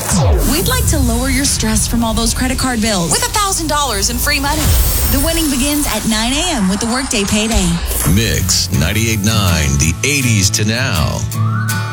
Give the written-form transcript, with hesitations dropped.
We'd like to lower your stress from all those credit card bills with $1,000 in free money. The winning begins at 9 a.m. with the Workday Payday. Mix 98.9, the 80s to now.